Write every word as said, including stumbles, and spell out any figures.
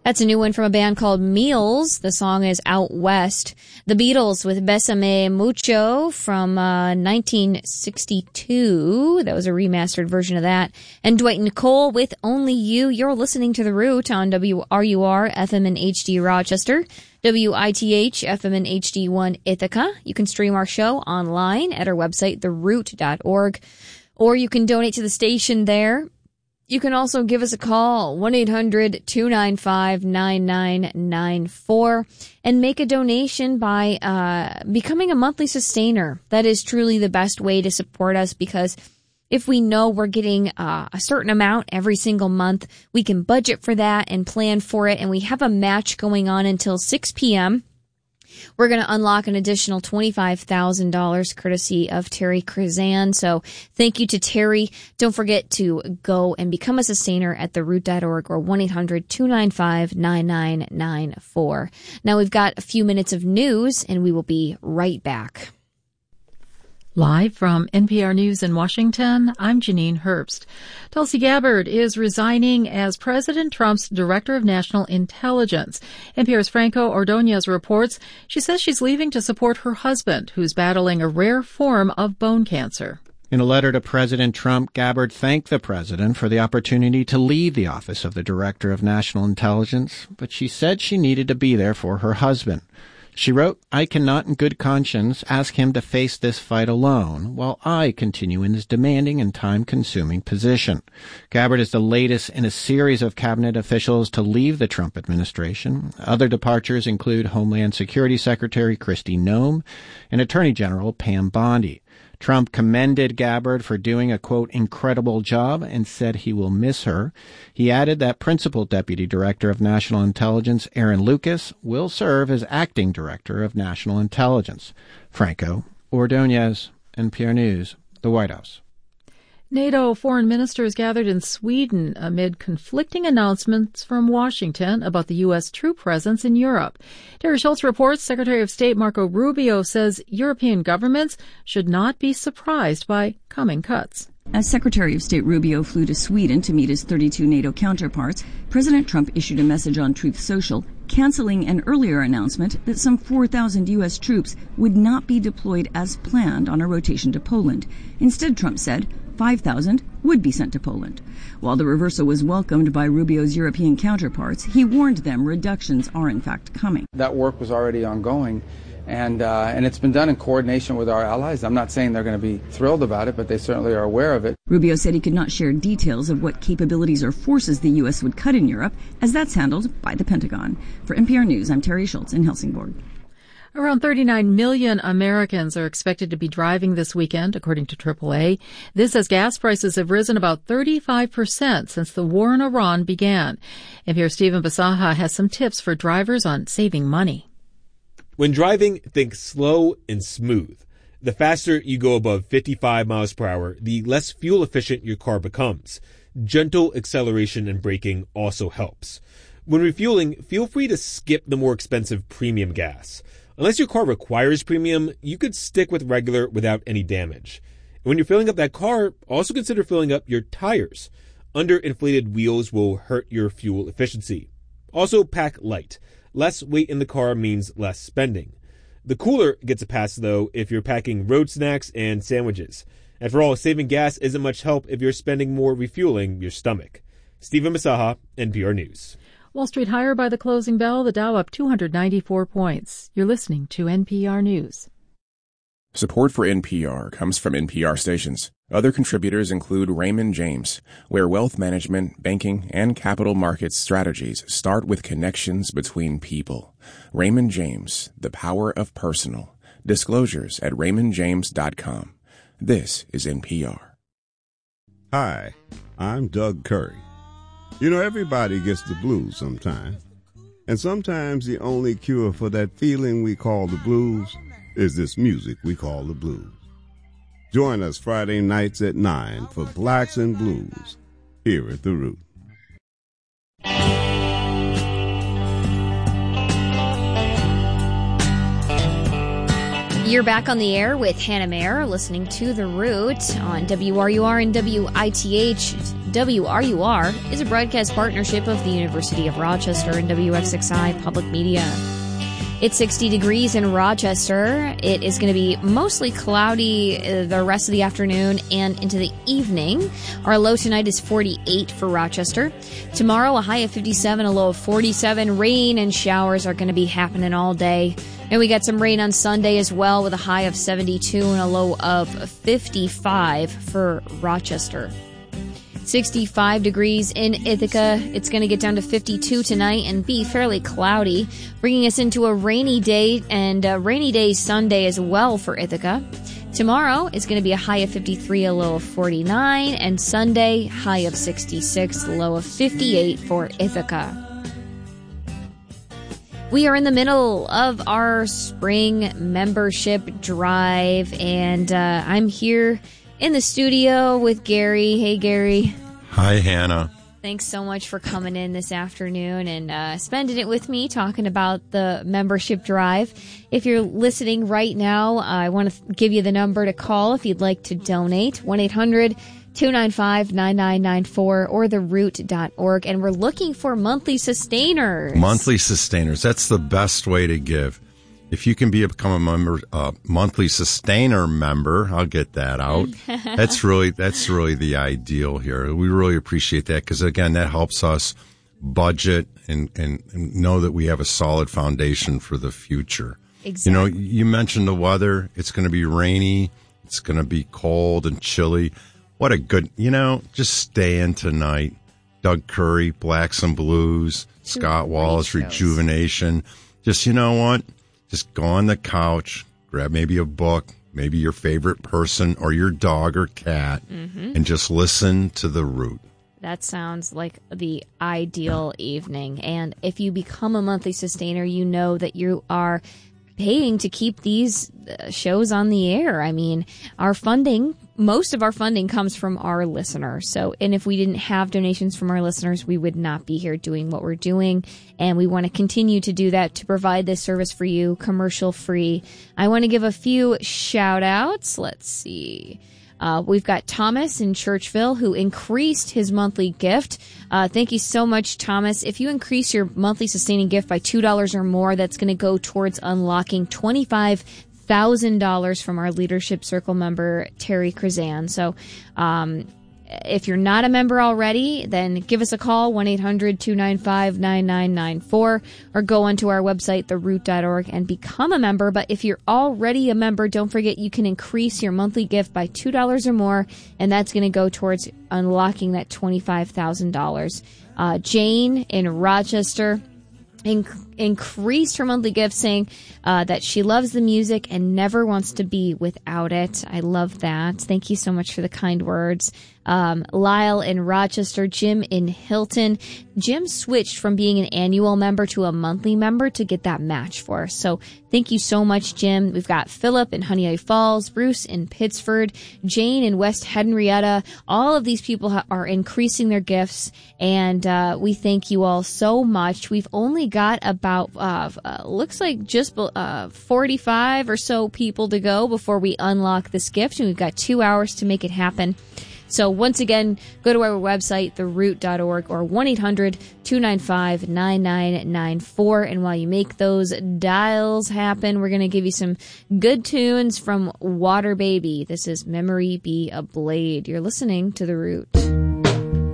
That's a new one from a band called Meals. The song is Out West. The Beatles with Bésame Mucho from uh, nineteen sixty-two. That was a remastered version of that. And Dwight Nicole with Only You. You're listening to The Root on W R U R F M and H D Rochester, W I T H F M and H D one Ithaca. You can stream our show online at our website, the root dot org, or you can donate to the station there. You can also give us a call, one eight hundred two nine five nine nine nine four, and make a donation by uh becoming a monthly sustainer. That is truly the best way to support us, because if we know we're getting uh, a certain amount every single month, we can budget for that and plan for it, and we have a match going on until six p.m. We're going to unlock an additional twenty-five thousand dollars courtesy of Terry Krizan. So thank you to Terry. Don't forget to go and become a sustainer at the root dot org or one eight hundred two nine five nine nine nine four. Now we've got a few minutes of news, and we will be right back. Live from N P R News in Washington, I'm Janine Herbst. Tulsi Gabbard is resigning as President Trump's Director of National Intelligence. N P R's Franco Ordonez reports she says she's leaving to support her husband, who's battling a rare form of bone cancer. In a letter to President Trump, Gabbard thanked the president for the opportunity to leave the office of the Director of National Intelligence, but she said she needed to be there for her husband. She wrote, "I cannot in good conscience ask him to face this fight alone, while I continue in this demanding and time-consuming position." Gabbard is the latest in a series of cabinet officials to leave the Trump administration. Other departures include Homeland Security Secretary Kristi Noem and Attorney General Pam Bondi. Trump commended Gabbard for doing a, quote, incredible job and said he will miss her. He added that Principal Deputy Director of National Intelligence Aaron Lucas will serve as Acting Director of National Intelligence. Franco Ordonez, N P R News, the White House. NATO foreign ministers gathered in Sweden amid conflicting announcements from Washington about the U S troop presence in Europe. Terry Schultz reports Secretary of State Marco Rubio says European governments should not be surprised by coming cuts. As Secretary of State Rubio flew to Sweden to meet his thirty-two NATO counterparts, President Trump issued a message on Truth Social canceling an earlier announcement that some four thousand U S troops would not be deployed as planned on a rotation to Poland. Instead, Trump said five thousand would be sent to Poland. While the reversal was welcomed by Rubio's European counterparts, he warned them reductions are in fact coming. That work was already ongoing, and uh, and it's been done in coordination with our allies. I'm not saying they're going to be thrilled about it, but they certainly are aware of it. Rubio said he could not share details of what capabilities or forces the U S would cut in Europe, as that's handled by the Pentagon. For N P R News, I'm Terry Schultz in Helsingborg. Around thirty-nine million Americans are expected to be driving this weekend, according to triple A. This as gas prices have risen about thirty-five percent since the war in Iran began. N P R's Stephen Basaha has some tips for drivers on saving money. When driving, think slow and smooth. The faster you go above fifty-five miles per hour, the less fuel efficient your car becomes. Gentle acceleration and braking also helps. When refueling, feel free to skip the more expensive premium gas. Unless your car requires premium, you could stick with regular without any damage. And when you're filling up that car, also consider filling up your tires. Underinflated wheels will hurt your fuel efficiency. Also, pack light. Less weight in the car means less spending. The cooler gets a pass, though, if you're packing road snacks and sandwiches. And for all, saving gas isn't much help if you're spending more refueling your stomach. Stephen Basaha, N P R News. Wall Street higher by the closing bell, the Dow up two hundred ninety-four points. You're listening to N P R News. Support for N P R comes from N P R stations. Other contributors include Raymond James, where wealth management, banking, and capital markets strategies start with connections between people. Raymond James, the power of personal. Disclosures at raymond james dot com. This is N P R. Hi, I'm Doug Curry. You know, everybody gets the blues sometimes. And sometimes the only cure for that feeling we call the blues is this music we call the blues. Join us Friday nights at nine for Blacks and Blues here at The Root. You're back on the air with Hannah Mayer, listening to The Root on W R U R and W I T H W R U R is a broadcast partnership of the University of Rochester and W X X I Public Media. It's sixty degrees in Rochester. It is going to be mostly cloudy uh, the rest of the afternoon and into the evening. Our low tonight is forty-eight for Rochester. Tomorrow, a high of fifty-seven, a low of forty-seven. Rain and showers are going to be happening all day. And we got some rain on Sunday as well with a high of seventy-two and a low of fifty-five for Rochester. sixty-five degrees in Ithaca. It's going to get down to fifty-two tonight and be fairly cloudy, bringing us into a rainy day and a rainy day Sunday as well for Ithaca. Tomorrow is going to be a high of fifty-three, a low of forty-nine, and Sunday, high of sixty-six, low of fifty-eight for Ithaca. We are in the middle of our spring membership drive, and uh, I'm here in the studio with Gary. Hey, Gary. Hi, Hannah. Thanks so much for coming in this afternoon and uh, spending it with me talking about the membership drive. If you're listening right now, uh, I want to give you the number to call if you'd like to donate, one eight hundred two nine five nine nine nine four or the root dot org. And we're looking for monthly sustainers. Monthly sustainers. That's the best way to give. If you can be become a member, uh, monthly sustainer member, I'll get that out. that's really that's really the ideal here. We really appreciate that because again, that helps us budget and, and, and know that we have a solid foundation for the future. Exactly. You know, you mentioned the weather. It's going to be rainy. It's going to be cold and chilly. What a good, you know, just stay in tonight. Doug Curry, Blacks and Blues, Two Scott Wallace, shows. Rejuvenation. Just, you know what? Just go on the couch, grab maybe a book, maybe your favorite person or your dog or cat, mm-hmm. and just listen to The Root. That sounds like the ideal evening. And if you become a monthly sustainer, you know that you are paying to keep these shows on the air. I mean, our funding, most of our funding comes from our listeners. So, and if we didn't have donations from our listeners, we would not be here doing what we're doing. And we want to continue to do that to provide this service for you, commercial free. I want to give a few shout outs. Let's see. Uh, we've got Thomas in Churchville who increased his monthly gift. Uh, thank you so much, Thomas. If you increase your monthly sustaining gift by two dollars or more, that's going to go towards unlocking twenty-five thousand dollars from our Leadership Circle member, Terry Krazan. So, um, if you're not a member already, then give us a call, one eight hundred two nine five nine nine nine four, or go onto our website, the root dot org, and become a member. But if you're already a member, don't forget you can increase your monthly gift by two dollars or more, and that's going to go towards unlocking that twenty-five thousand dollars. Uh, Jane in Rochester inc- increased her monthly gift, saying uh, that she loves the music and never wants to be without it. I love that. Thank you so much for the kind words. Um, Lyle in Rochester, Jim in Hilton. Jim switched from being an annual member to a monthly member to get that match for us. So thank you so much, Jim. We've got Philip in Honey Falls, Bruce in Pittsford, Jane in West Henrietta. All of these people ha- are increasing their gifts, and uh, we thank you all so much. We've only got about, uh, uh, looks like just uh, forty-five or so people to go before we unlock this gift, and we've got two hours to make it happen. So once again, go to our website, the root dot org, or one eight hundred two nine five nine nine nine four. And while you make those dials happen, we're going to give you some good tunes from Water Baby. This is Memory Be a Blade. You're listening to The Root.